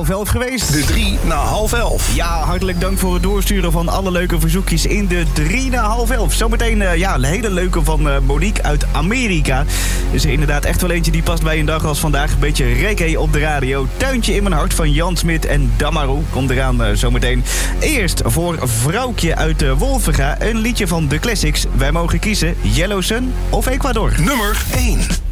11:30 geweest. De 3 na 10:30. Ja, hartelijk dank voor het doorsturen van alle leuke verzoekjes in de 3 na 10:30. Zometeen een hele leuke van Monique uit Amerika. Is er inderdaad echt wel eentje die past bij een dag als vandaag. Een beetje reggae op de radio. Tuintje in mijn hart van Jan Smit en Damaru. Komt eraan zometeen. Eerst voor Vrouwtje uit Wolvenga een liedje van The Classics. Wij mogen kiezen Yellow Sun of Ecuador. Nummer 1.